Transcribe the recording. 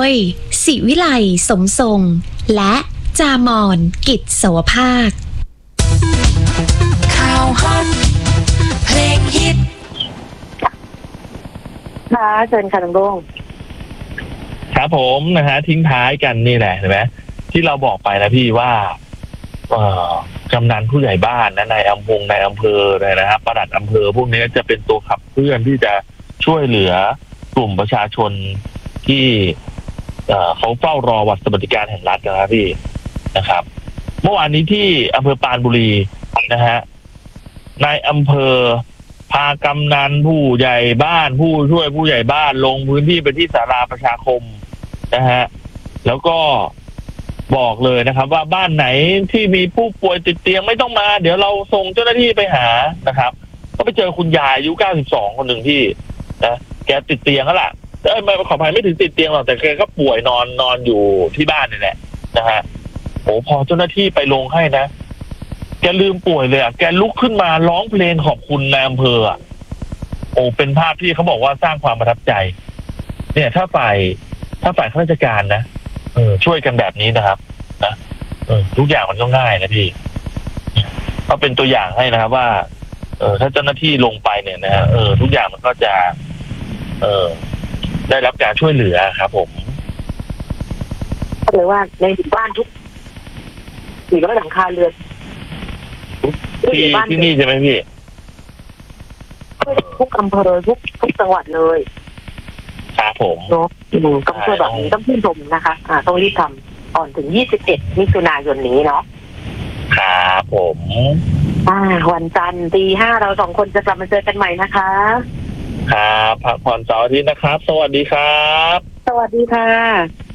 ยศิวิไลสมทรงและจามอนกิจสวภาคข่าวฮอตเพลงฮิตค่ะเชิญค่ะลุงรุ่งครับผมนะฮะทิ้งท้ายกันนี่แหละเห็นไหมที่เราบอกไปนะพี่ว่ากำนันผู้ใหญ่บ้านนะนายอำเภอเลยนะครับปลัดอำเภอพวกนี้จะเป็นตัวขับเคลื่อนที่จะช่วยเหลือกลุ่มประชาชนที่เขาเฝ้ารอบัตรสวัสดิการแห่งรัฐนะครับพี่นะครับเมื่อวานนี้ที่อำเภอปรานบุรีนะฮะนายอำเภอพากำนันผู้ใหญ่บ้านผู้ช่วยผู้ใหญ่บ้านลงพื้นที่ไปที่ศาลาประชาคมนะฮะแล้วก็บอกเลยนะครับว่าบ้านไหนที่มีผู้ป่วยติดเตียงไม่ต้องมาเดี๋ยวเราส่งเจ้าหน้าที่ไปหานะครับก็ไปเจอคุณยายอายุ92คนหนึ่งที่นะแกติดเตียงแล้วล่ะไม่ขออภัยไม่ถึงติดเตียงหรอกแต่แกก็ป่วยนอนอยู่ที่บ้านนี่แหละนะฮะโอ้พอเจ้าหน้าที่ไปลงให้นะแกลืมป่วยเลยอ่ะแกลุกขึ้นมาร้องเพลงขอบคุณนายอำเภออ่ะโอ้เป็นภาพที่เขาบอกว่าสร้างความประทับใจเนี่ยถ้าฝ่ายข้าราชการนะช่วยกันแบบนี้นะครับนะทุกอย่างมันก็ง่ายนะพี่ก็เป็นตัวอย่างให้นะครับว่าถ้าเจ้าหน้าที่ลงไปเนี่ยนะทุกอย่างมันก็จะได้รับการช่วยเหลือครับผมก็เลยว่าในหมู่บ้านทุก400หลังคาเรือนที่นี่ใช่ไหมพี่ทุกอำเภอทุกจังหวัดเลยครับผมเนาะก็ช่วยแบบนี้ต้องชื่นชมนะคะต้องรีบทำก่อนถึง21มิถุนายนนี้เนาะครับผมวันจันทร์ 5:00 เรา2คนจะกลับมาเจอกันใหม่นะคะครับพักผ่อนเสาร์อาทิตย์นะครับสวัสดีครับสวัสดีค่ะ